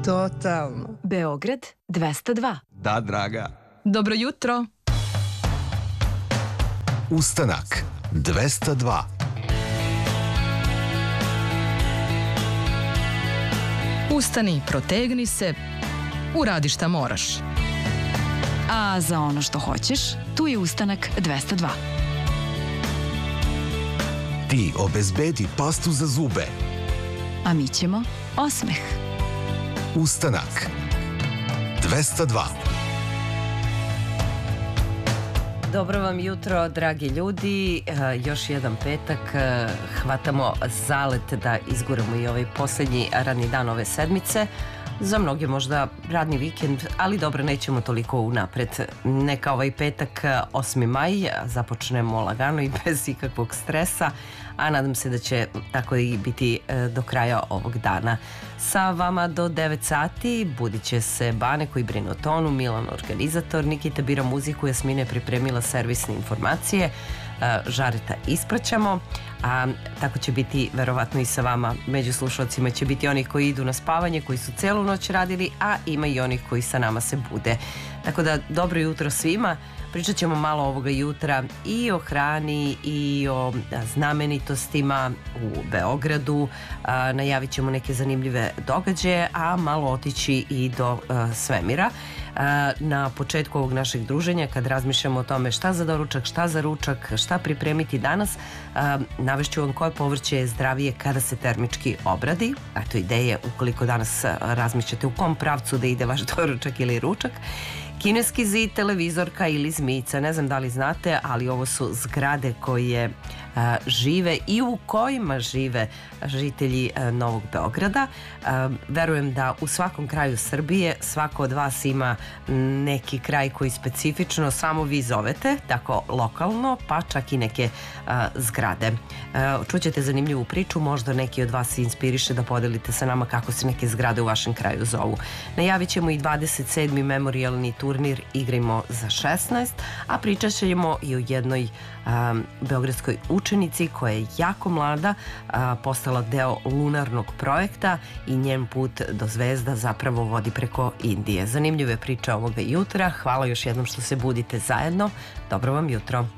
Totalno. Beograd 202. Da, draga. Dobro jutro. Ustanak 202. Ustani, protegni se, uradi šta moraš. A za ono što hoćeš, tu je Ustanak 202. Ti obezbedi pastu za zube. A mi ćemo osmeh. Ustanak 202. Dobro vam jutro, dragi ljudi. Još jedan petak. Hvatamo zalet da izguramo i ovaj posljednji radni dan ove sedmice. Za mnoge možda radni vikend, ali dobro, nećemo toliko unapred. Neka ovaj petak, 8. maj, započnemo lagano i bez ikakvog stresa, a nadam se da će tako i biti do kraja ovog dana. Sa vama do 9 sati budit će se Bane koji brine o tonu, Milan organizator, Nikita bira muziku, Jasmina je pripremila servisne informacije, Žareta ispraćamo, a tako će biti verovatno i sa vama. Među slušalcima će biti oni koji idu na spavanje, koji su celu noć radili, a ima i onih koji sa nama se bude. Tako da dobro jutro svima. Pričat ćemo malo ovoga jutra i o hrani i o znamenitostima u Beogradu. Najavit ćemo neke zanimljive događaje, a malo otići i do svemira. Na početku ovog našeg druženja, kad razmišljamo o tome šta za doručak, šta za ručak, šta pripremiti danas, navešću vam koje povrće je zdravije kada se termički obradi. Eto ideje ukoliko danas razmišljate u kom pravcu da ide vaš doručak ili ručak. Kineski zid, televizorka ili zmijica, ne znam da li znate, ali ovo su zgrade koje žive i u kojima žive žitelji Novog Beograda. Verujem da u svakom kraju Srbije svako od vas ima neki kraj koji specifično samo vi zovete, tako lokalno, pa čak i neke zgrade. Čućete zanimljivu priču, možda neki od vas se inspiriše da podelite sa nama kako se neke zgrade u vašem kraju zovu. Najavit ćemo i 27. memorijalni turnir Igrajmo za 16, a pričat ćemo i o jednoj beogradskoj učenici koja je jako mlada, postala deo lunarnog projekta i njen put do zvezda zapravo vodi preko Indije. Zanimljive priče ovoga jutra. Hvala još jednom što se budite zajedno. Dobro vam jutro.